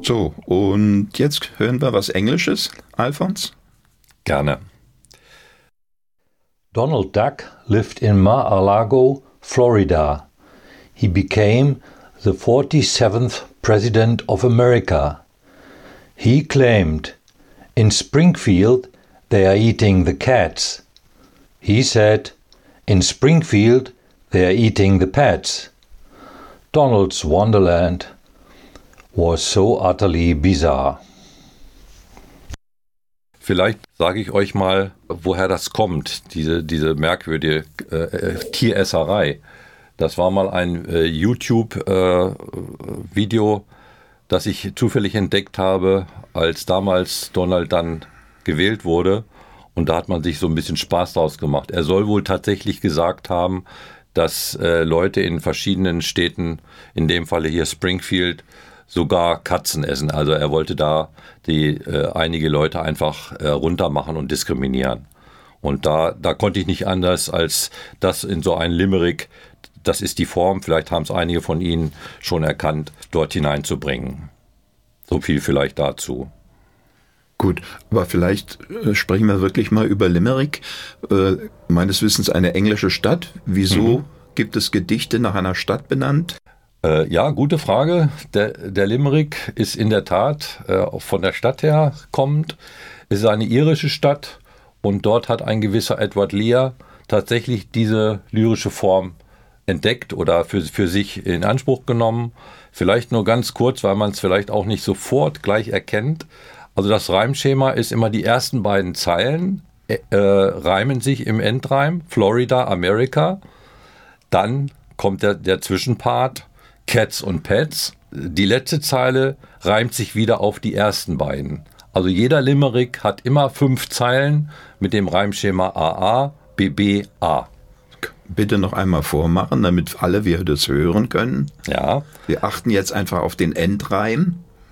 So, und jetzt hören wir was Englisches, Alfons? Gerne. Donald Duck lived in Mar-a-Lago, Florida. He became the 47th President of America. He claimed, "In Springfield, they are eating the cats." He said, "In Springfield, they are eating the pets." Donald's Wonderland was so utterly bizarre. Vielleicht sage ich euch mal, woher das kommt, diese merkwürdige Tieresserei. Das war mal ein YouTube-Video, das ich zufällig entdeckt habe, als damals Donald dann gewählt wurde. Und da hat man sich so ein bisschen Spaß draus gemacht. Er soll wohl tatsächlich gesagt haben, dass Leute in verschiedenen Städten, in dem Falle hier Springfield, sogar Katzen essen. Also er wollte da einige Leute einfach runtermachen und diskriminieren. Und da konnte ich nicht anders, als das in so ein Limerick, das ist die Form, vielleicht haben es einige von Ihnen schon erkannt, dort hineinzubringen. So viel vielleicht dazu. Gut, aber vielleicht sprechen wir wirklich mal über Limerick. Meines Wissens eine englische Stadt. Wieso gibt es Gedichte nach einer Stadt benannt? Ja, gute Frage. Der Limerick ist in der Tat von der Stadt her kommend. Es ist eine irische Stadt und dort hat ein gewisser Edward Lear tatsächlich diese lyrische Form entdeckt oder für sich in Anspruch genommen. Vielleicht nur ganz kurz, weil man es vielleicht auch nicht sofort gleich erkennt. Also das Reimschema ist immer, die ersten beiden Zeilen reimen sich im Endreim, Florida, America. Dann kommt der Zwischenpart, Cats und Pets. Die letzte Zeile reimt sich wieder auf die ersten beiden. Also jeder Limerick hat immer 5 Zeilen mit dem Reimschema AA, BB, A. Bitte noch einmal vormachen, damit wir das hören können. Ja. Wir achten jetzt einfach auf den Endreim.